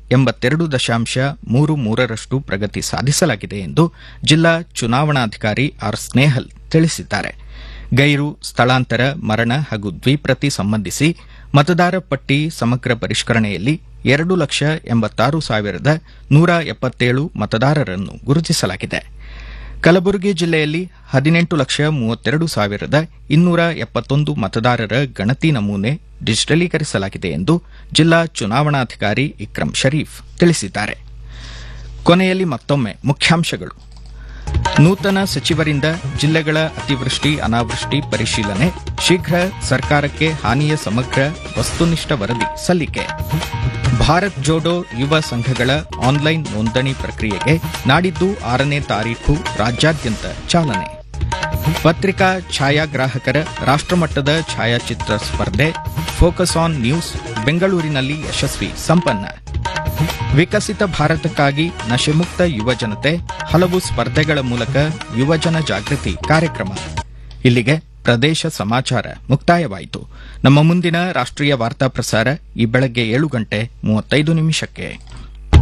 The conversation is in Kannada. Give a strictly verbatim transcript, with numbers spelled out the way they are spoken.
ಎಂಬತ್ತೆರಡು ದಶಾಂಶ ಮೂರು ಮೂರರಷ್ಟು ಪ್ರಗತಿ ಸಾಧಿಸಲಾಗಿದೆ ಎಂದು ಜಿಲ್ಲಾ ಚುನಾವಣಾಧಿಕಾರಿ ಆರ್ ಸ್ನೇಹಲ್ ತಿಳಿಸಿದ್ದಾರೆ. ಗೈರು, ಸ್ಥಳಾಂತರ, ಮರಣ ಹಾಗೂ ದ್ವಿಪ್ರತಿ ಸಂಬಂಧಿಸಿ ಮತದಾರ ಪಟ್ಟಿ ಸಮಗ್ರ ಪರಿಷ್ಕರಣೆಯಲ್ಲಿ ಎರಡು ಲಕ್ಷ ಎಂಬತ್ತಾರು ಸಾವಿರದ ನೂರ ಎಪ್ಪತ್ತೇಳು ಮತದಾರರನ್ನು ಗುರುತಿಸಲಾಗಿದೆ. ಕಲಬುರಗಿ ಜಿಲ್ಲೆಯಲ್ಲಿ ಹದಿನೆಂಟು ಲಕ್ಷ ಮೂವತ್ತೆರಡು ಸಾವಿರದ ಇನ್ನೂರ ಎಪ್ಪತ್ತೊಂದು ಮತದಾರರ ಗಣತಿ ನಮೂನೆ ಡಿಜಿಟಲೀಕರಿಸಲಾಗಿದೆ ಎಂದು ಜಿಲ್ಲಾ ಚುನಾವಣಾಧಿಕಾರಿ ಇಕ್ರಂ ಶರೀಫ್ ತಿಳಿಸಿದ್ದಾರೆ. ಕೊನೆಯಲ್ಲಿ ಮತ್ತೊಮ್ಮೆ ಮುಖ್ಯಾಂಶಗಳು. ನೂತನ ಸಚಿವರಿಂದ ಜಿಲ್ಲೆಗಳ ಅತಿವೃಷ್ಟಿ ಅನಾವೃಷ್ಟಿ ಪರಿಶೀಲನೆ, ಶೀಘ್ರ ಸರ್ಕಾರಕ್ಕೆ ಹಾನಿಯ ಸಮಗ್ರ ವಸ್ತುನಿಷ್ಠ ವರದಿ ಸಲ್ಲಿಕೆ. ಭಾರತ್ ಜೋಡೋ ಯುವ ಸಂಘಗಳ ಆನ್ಲೈನ್ ನೋಂದಣಿ ಪ್ರಕ್ರಿಯೆಗೆ ನಾಡಿದ್ದು ಆರನೇ ತಾರೀಖು ರಾಜ್ಯಾದ್ಯಂತ ಚಾಲನೆ. ಪತ್ರಿಕಾ ಛಾಯಾಗ್ರಾಹಕರ ರಾಷ್ಟ್ರಮಟ್ಟದ ಛಾಯಾಚಿತ್ರ ಸ್ಪರ್ಧೆ ಫೋಕಸ್ ಆನ್ ನ್ಯೂಸ್ ಬೆಂಗಳೂರಿನಲ್ಲಿ ಯಶಸ್ವಿ ಸಂಪನ್ನ. ವಿಕಸಿತ ಭಾರತಕ್ಕಾಗಿ ನಶೆಮುಕ್ತ ಯುವಜನತೆ, ಹಲವು ಸ್ಪರ್ಧೆಗಳ ಮೂಲಕ ಯುವಜನ ಜಾಗೃತಿ ಕಾರ್ಯಕ್ರಮ. ಇಲ್ಲಿಗೆ ಪ್ರದೇಶ ಸಮಾಚಾರ ಮುಕ್ತಾಯವಾಯಿತು. ನಮ್ಮ ಮುಂದಿನ ರಾಷ್ಟ್ರೀಯ ವಾರ್ತಾ ಪ್ರಸಾರ ಈ ಬೆಳಗ್ಗೆ ಏಳು ಗಂಟೆ ಮೂವತ್ತೈದು ನಿಮಿಷಕ್ಕೆ.